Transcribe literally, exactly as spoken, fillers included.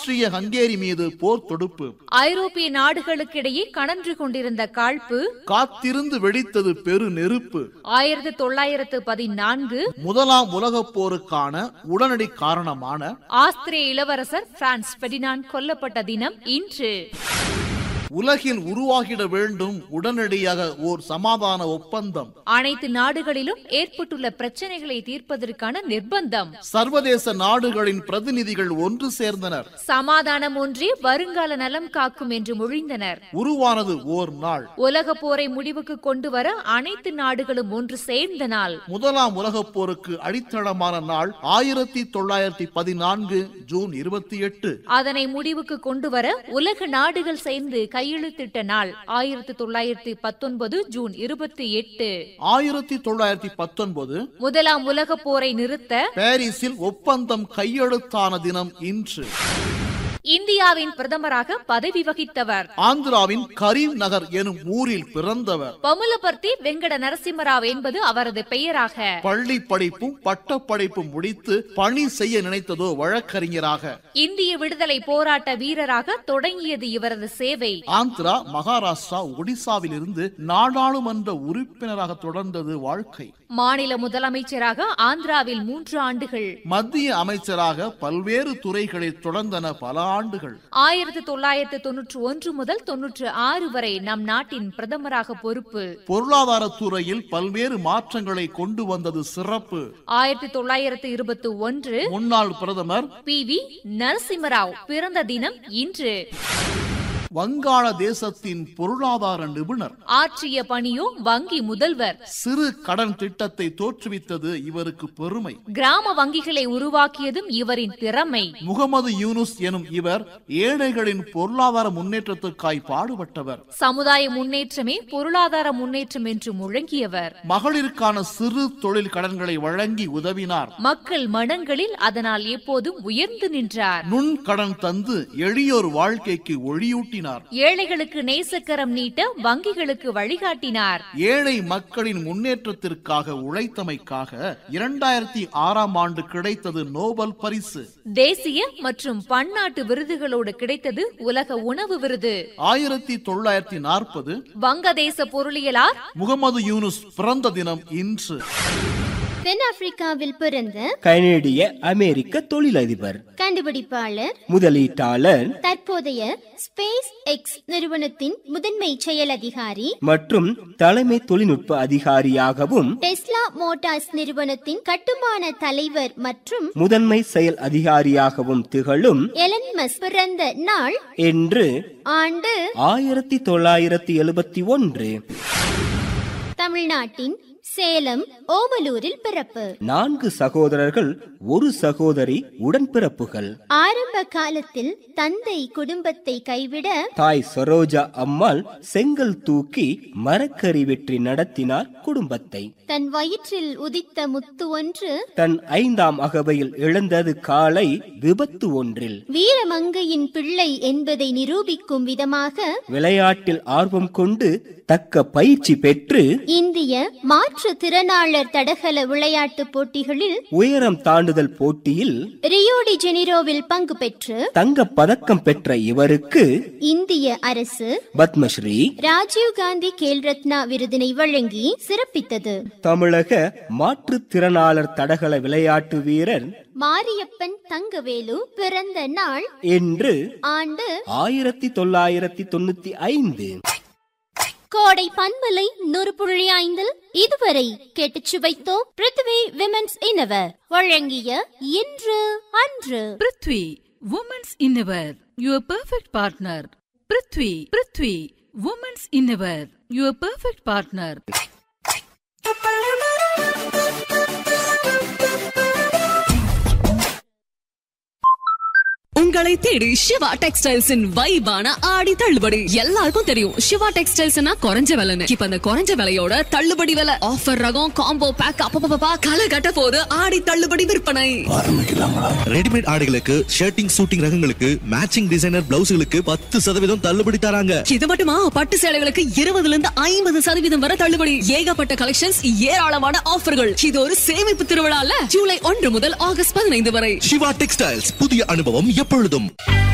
ஆஸ்திரிய Hungary மீது போர் தொடுப்பு. ஐரோப்பிய நாடுகளுக்கிடையே கனன்று கொண்டிருந்த காழ்ப்பு காத்திருந்து வெடித்தது பெரு நெருப்பு. ஆயிரத்தி தொள்ளாயிரத்து பதினான்கு முதலாம் உலகப் போருக்கான உடனடி காரணமான ஆஸ்திரிய இளவரசர் பிரான்ஸ் பெர்டினாண்ட் கொல்லப்பட்ட தினம் இன்று. உலகில் உருவாகிட வேண்டும் உடனடியாக ஓர் சமாதான ஒப்பந்தம். அனைத்து நாடுகளிலும் ஏற்பட்டுள்ள பிரச்சனைகளை தீர்ப்பதற்கான நிர்பந்தம். சர்வதேச நாடுகளின் பிரதிநிதிகள் ஒன்று சேர்ந்தனர். சமாதானம் ஒன்றே வருங்கால நலம் காக்கும் என்று மொழிந்தனர். உருவானது ஓர் நாள். உலக போரை முடிவுக்கு கொண்டு வர அனைத்து நாடுகளும் ஒன்று சேர்ந்த நாள். முதலாம் உலகப் போருக்கு அடித்தளமான நாள் ஆயிரத்தி தொள்ளாயிரத்தி பதினான்கு ஜூன் இருபத்தி எட்டு. அதனை முடிவுக்கு கொண்டு வர உலக நாடுகள் சேர்ந்து கையெழுத்திட்ட நாள் ஆயிரத்தி தொள்ளாயிரத்தி பத்தொன்பது ஜூன் இருபத்தி எட்டு. ஆயிரத்தி தொள்ளாயிரத்தி பத்தொன்பது முதலாம் உலக போரை நிறுத்த பாரிஸில் ஒப்பந்தம் கையெழுத்தான தினம் இன்று. இந்தியாவின் பிரதமராக பதவி வகித்தவர். ஆந்திராவின் கரீம் நகர் எனும் ஊரில் பிறந்தவர். பமுலபர்த்தி வெங்கட நரசிம்மராவ் என்பது அவரது பெயராக. பள்ளி படிப்பும் பட்ட படிப்பும் முடித்து பணி செய்ய நினைத்ததோ வழக்கறிஞராக. இந்திய விடுதலை போராட்ட வீரராக தொடங்கியது இவரது சேவை. ஆந்திரா, மகாராஷ்டிரா, ஒடிசாவில் இருந்து நாடாளுமன்ற உறுப்பினராக தொடர்ந்தது வாழ்க்கை. மாநில முதலமைச்சராக ஆந்திராவில் மூன்று ஆண்டுகள். மத்திய அமைச்சராக பல்வேறு துறைகளில் தொடர்ந்தன பல ஆண்டுகள். ஆயிரத்தி தொள்ளாயிரத்தி தொன்னூற்றி ஒன்று முதல் தொன்னூற்றி ஆறு வரை நம் நாட்டின் பிரதமராக பொறுப்பு. பொருளாதார துறையில் பல்வேறு மாற்றங்களை கொண்டு வந்தது சிறப்பு. ஆயிரத்தி தொள்ளாயிரத்தி இருபத்தி ஒன்று முன்னாள் பிரதமர் பி வி நரசிம்மராவ் பிறந்த தினம் இன்று. வங்காள தேசத்தின் பொருளாதார நிபுணர். ஆற்றிய பணியோ வங்கி முதல்வர். சிறு கடன் திட்டத்தை தோற்றுவித்தது இவருக்கு பெருமை. கிராம வங்கிகளை உருவாக்கியதும் இவரின் திறமை. முகமது யூனுஸ் எனும் இவர் ஏழைகளின் பொருளாதார முன்னேற்றத்துக்காய் பாடுபட்டவர். சமுதாய முன்னேற்றமே பொருளாதார முன்னேற்றம் என்று முழங்கியவர். மகளிருக்கான சிறு தொழில் கடன்களை வழங்கி உதவினார். மக்கள் மனங்களில் அதனால் எப்போதும் உயர்ந்து நின்றார். நுண் கடன் தந்து எளியோர் வாழ்க்கைக்கு ஒளியூட்டினார். ஏழைகளுக்கு நேசக்கரம் நீட்ட வங்கிகளுக்கு வழிகாட்டினார். ஏழை மக்களின் முன்னேற்றத்திற்காக உழைத்தமைக்காக இரண்டாயிரத்தி ஆறாம் ஆண்டு கிடைத்தது நோபல் பரிசு. தேசிய மற்றும் பன்னாட்டு விருதுகளோடு கிடைத்தது உலக உணவு விருது. ஆயிரத்தி தொள்ளாயிரத்தி நாற்பது வங்கதேச பொருளியலார் முகமது யூனுஸ் பிறந்த தினம் இன்று. தென்னாப்பிரிக்காவில் பிறந்த கனேடிய அமெரிக்க தொழிலதிபர், கண்டுபிடிப்பாளர், முதலீட்டாளர், தற்போதைய ஸ்பேஸ் எக்ஸ் நிறுவனத்தின் முதன்மை செயல் அதிகாரி மற்றும் தலைமை தொழில்நுட்ப அதிகாரியாகவும், டெஸ்லா மோட்டார்ஸ் நிறுவனத்தின் கட்டுமான தலைவர் மற்றும் முதன்மை செயல் அதிகாரியாகவும் திகழும் எலன் மஸ்க் பிறந்த நாள் என்று ஆண்டு ஆயிரத்தி தொள்ளாயிரத்தி எழுபத்தி ஒன்று. தமிழ்நாட்டின் சேலம் ஓமலூரில் பிறப்பு. நான்கு சகோதரர்கள், ஒரு சகோதரி உடன்பிறப்புகள். ஆரம்ப காலத்தில் தந்தை குடும்பத்தை கைவிட தாய் சரோஜா அம்மாள் செங்கல் தூக்கி மரக்கறி வெற்றி நடத்தினார் குடும்பத்தை. தன் வயிற்றில் உதித்த முத்து ஒன்று தன் ஐந்தாம் அகவையில் இழந்தது காலை விபத்து ஒன்றில். வீரமங்கையின் பிள்ளை என்பதை நிரூபிக்கும் விதமாக விளையாட்டில் ஆர்வம் கொண்டு தக்க பயிற்சி பெற்று இந்திய மாற்று திறனாளர் தடகள விளையாட்டு போட்டிகளில் உயரம் தாண்டுதல் போட்டியில் ரியோ டி ஜெனிரோவில் பங்கு பெற்று தங்க பதக்கம் பெற்ற இவருக்கு இந்திய அரசு பத்மஸ்ரீ, ராஜீவ் காந்தி கேல் ரத்னா விருதினை வழங்கி சிறப்பித்தது. தமிழக மாற்றுத்திறனாளர் தடகள விளையாட்டு வீரர் மாரியப்பன் தங்கவேலு பிறந்த நாள் என்று ஆண்டு ஆயிரத்தி தொள்ளாயிரத்தி தொண்ணூத்தி ஐந்து. கோடை பண்பலை நூறு புள்ளி ஐந்தில் இதுவரை கேட்டுச் சுவைத்தோம் பிருத்வி விமென்ஸ் இன்னவர் வழங்கிய இன்று அன்று. Prithvi women's இன்னவர், your perfect partner. Prithvi Prithvi women's இன்னவர், your perfect partner. உங்களை தேடி சிவா டெக்ஸ்டைல்ஸின் வைபான ஆடி தள்ளுபடி. எல்லாருக்கும் தெரியும் சிவா டெக்ஸ்டைல்ஸ்னா குறைஞ்ச விலைன்னு. இப்ப அந்த குறைஞ்ச விலையோட தள்ளுபடி விலை, ஆஃபர் ரகம், காம்போ பேக், அப்பப்பா களை கட்ட போது ஆடி தள்ளுபடி விற்பனை ஆரம்பிக்கலாங்களா? ரெடிமேட் ஆடைகளுக்கு, ஷர்ட்டிங் சூட்டிங் ரகங்களுக்கு, மேட்சிங் டிசைனர் பிளவுஸ்களுக்கு பத்து சதவீதம் தள்ளுபடி தராங்க. இது மட்டுமா, பட்டு சேலைகளுக்கு இருபதுல இருந்து ஐம்பது சதவீதம் வரை தள்ளுபடி. ஏகப்பட்ட கலெக்ஷன்ஸ், ஏராளமான ஆஃபர்கள். இது ஒரு சேமிப்பு திருவிழால ஜூலை ஒன்று முதல் ஆகஸ்ட் பதினைந்து வரை. சிவா டெக்ஸ்டைல்ஸ், புதிய அனுபவம் எப்பொழுதும்.